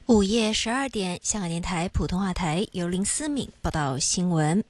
午夜12点，香港电台普通话台由林思敏报道新闻。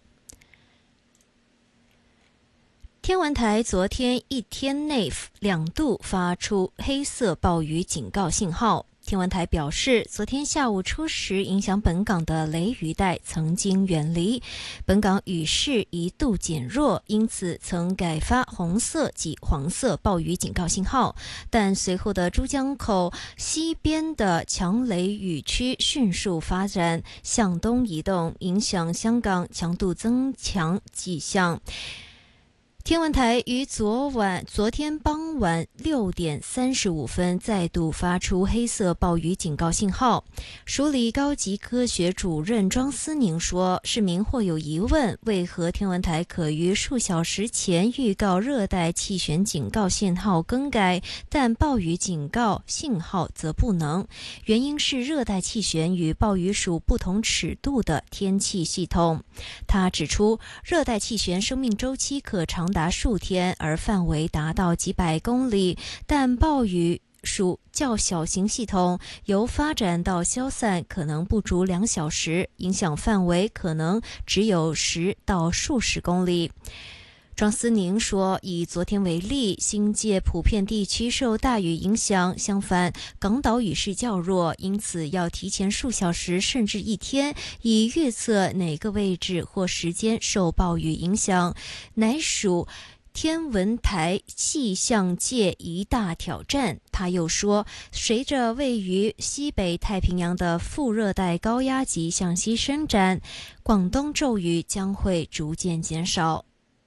天文台昨天一天内2度发出黑色暴雨警告信号。天文台表示，昨天下午初时影响本港的雷雨带曾经远离，本港雨势一度减弱，因此曾改发红色及黄色暴雨警告信号。但随后的珠江口西边的强雷雨区迅速发展，向东移动，影响香港强度增强迹象。天文台于昨天傍晚6点35分再度发出黑色暴雨警告信号。署理高级科学主任庄思宁说，市民或有疑问，为何天文台可于数小时前预告热带气旋警告信号更改，但暴雨警告信号则不能？原因是热带气旋与暴雨属不同尺度的天气系统。他指出，热带气旋生命周期可长达数天，而范围达到几百公里，但暴雨属较小型系统，由发展到消散可能不足2小时，影响范围可能只有10到数十公里。庄思宁说，以昨天为例，新界普遍地区受大雨影响，相反港岛雨势较弱，因此要提前数小时甚至1天，以预测哪个位置或时间受暴雨影响，乃属天文台气象界一大挑战。他又说，随着位于西北太平洋的副热带高压脊向西伸展，广东骤雨将会逐渐减少。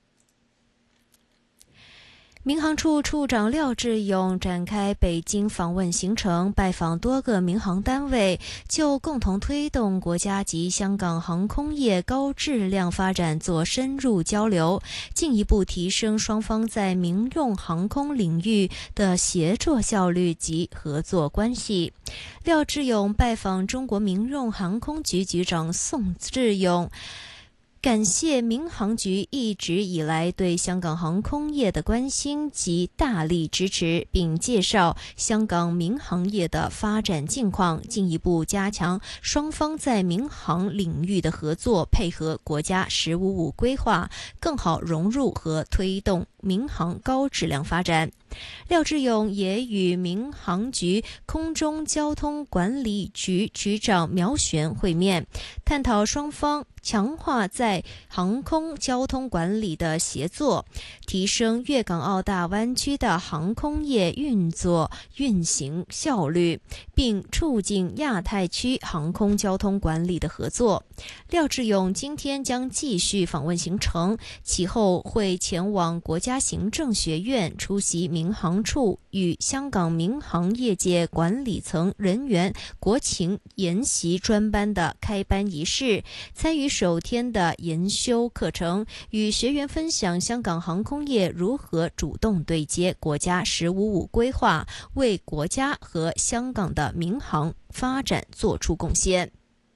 民航处处长廖志勇展开北京访问行程，拜访多个民航单位，就共同推动国家及香港航空业高质量发展做深入交流，进一步提升双方在民用航空领域的协作效率及合作关系。廖志勇拜访中国民用航空局局长宋志勇，感谢民航局一直以来对香港航空业的关心及大力支持，并介绍香港民航业的发展近况，进一步加强双方在民航领域的合作，配合国家“15+5”规划，更好融入和推动民航高质量发展。廖志勇也与民航局空中交通管理局局长苗璇会面，探讨双方强化在航空交通管理的协作，提升粤港澳大湾区的航空业运行效率，并促进亚太区航空交通管理的合作。廖志勇今天将继续访问行程，其后会前往国家行政学院出席民航处与香港民航业界管理层人员国情研习专班的开班仪式，参与首天的研修课程，与学员分享香港航空业如何主动对接国家“15+5”规划，为国家和香港的民航发展做出贡献。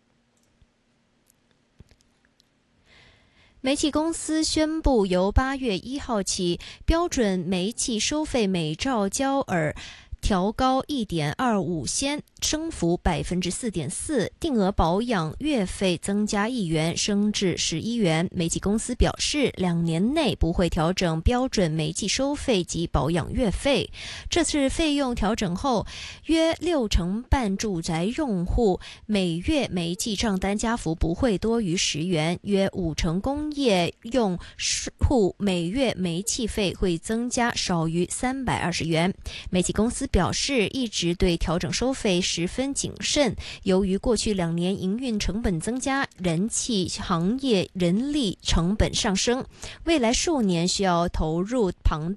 煤气公司宣布，由8月1号起，标准煤气收费每兆焦耳调高1.25仙，升幅4.4%，定额保养月费增加1元，升至11元。煤气公司表示，2年内不会调整标准煤气收费及保养月费。这次费用调整后，约60%半住宅用户每月煤气账单加幅不会多于10元，约50%工业用户每月煤气费会增加少于320元。煤气公司表示，一直对调整收费十分谨慎，由于过去2年营运成本增加，燃气行业人力成本上升，未来数年需要投入庞大